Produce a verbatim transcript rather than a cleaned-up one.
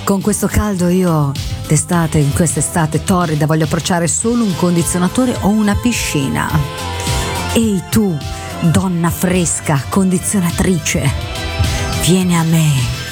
Con questo caldo io d'estate, in quest'estate torrida, voglio approcciare solo un condizionatore o una piscina. Ehi tu, donna fresca, condizionatrice, vieni a me.